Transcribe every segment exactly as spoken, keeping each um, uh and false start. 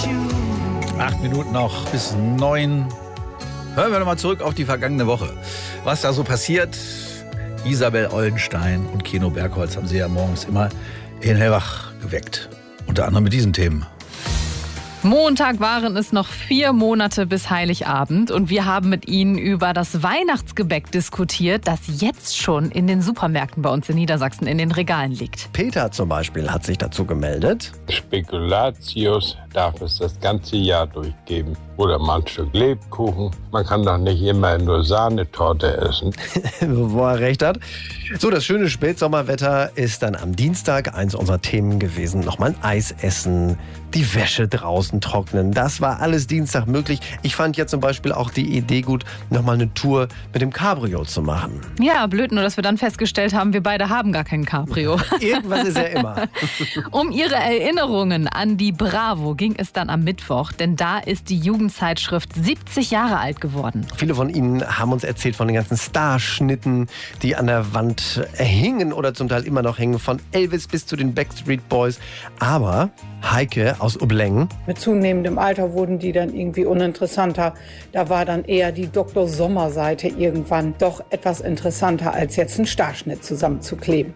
Acht Minuten noch bis neun. Hören wir nochmal zurück auf die vergangene Woche. Was da so passiert. Isabel Oldenstein und Keno Bergholz haben sie ja morgens immer in Hellwach geweckt. Unter anderem mit diesen Themen. Montag waren es noch vier Monate bis Heiligabend und wir haben mit Ihnen über das Weihnachtsgebäck diskutiert, das jetzt schon in den Supermärkten bei uns in Niedersachsen in den Regalen liegt. Peter zum Beispiel hat sich dazu gemeldet. Spekulatius darf es das ganze Jahr durchgeben. Oder mal ein Stück Lebkuchen. Man kann doch nicht immer nur Sahnetorte essen. Wo er recht hat. So, das schöne Spätsommerwetter ist dann am Dienstag eins unserer Themen gewesen. Nochmal ein Eis essen, die Wäsche draußen trocknen. Das war alles Dienstag möglich. Ich fand ja zum Beispiel auch die Idee gut, nochmal eine Tour mit dem Cabrio zu machen. Ja, blöd nur, dass wir dann festgestellt haben, wir beide haben gar kein Cabrio. Irgendwas ist ja immer. Um Ihre Erinnerungen an die Bravo ging es dann am Mittwoch, denn da ist die Jugendzeitschrift siebzig Jahre alt geworden. Viele von Ihnen haben uns erzählt von den ganzen Starschnitten, die an der Wand hingen oder zum Teil immer noch hängen, von Elvis bis zu den Backstreet Boys. Aber Heike aus Ublengen. Mit zunehmendem Alter wurden die dann irgendwie uninteressanter. Da war dann eher die Doktor Sommer-Seite irgendwann doch etwas interessanter, als jetzt einen Starschnitt zusammenzukleben.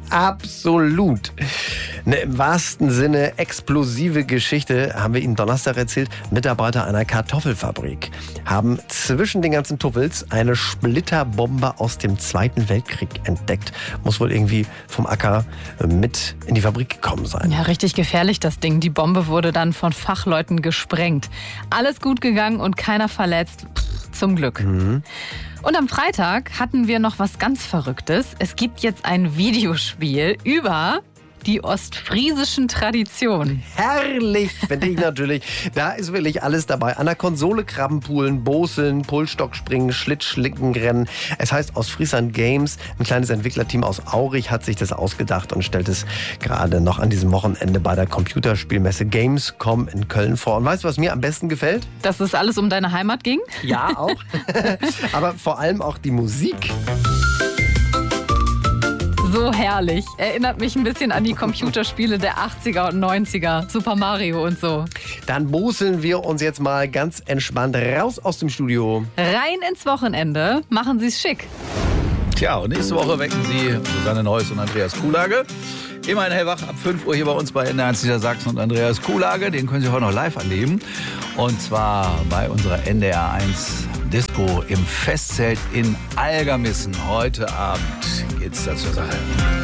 Absolut. Eine im wahrsten Sinne explosive Geschichte haben wir Ihnen Donnerstag erzählt. Mitarbeiter einer Kartoffelfabrik haben zwischen den ganzen Tuffels eine Splitterbombe aus dem Zweiten Weltkrieg entdeckt. Muss wohl irgendwie vom Acker mit in die Fabrik gekommen sein. Ja, richtig gefährlich das Ding. Die Bombe wurde dann von Fachleuten gesprengt. Alles gut gegangen und keiner verletzt. Pff, zum Glück. Mhm. Und am Freitag hatten wir noch was ganz Verrücktes. Es gibt jetzt ein Videospiel über die ostfriesischen Traditionen. Herrlich, finde ich natürlich. Da ist wirklich alles dabei. An der Konsole Krabbenpoolen, Boseln, Pullstockspringen, Schlittschlickenrennen. Es heißt Ostfriesland Games. Ein kleines Entwicklerteam aus Aurich hat sich das ausgedacht und stellt es gerade noch an diesem Wochenende bei der Computerspielmesse Gamescom in Köln vor. Und weißt du, was mir am besten gefällt? Dass es alles um deine Heimat ging? Ja, auch. Aber vor allem auch die Musik. So herrlich. Erinnert mich ein bisschen an die Computerspiele der achtziger und neunziger. Super Mario und so. Dann boseln wir uns jetzt mal ganz entspannt raus aus dem Studio. Rein ins Wochenende. Machen Sie es schick. Tja, und nächste Woche wecken Sie Susanne Neuss und Andreas Kuhlage. Immer in Hellwach ab fünf Uhr hier bei uns bei N D R eins Niedersachsen und Andreas Kuhlage. Den können Sie heute noch live erleben. Und zwar bei unserer N D R eins Disco im Festzelt in Algermissen. Heute Abend geht's da zur Sache.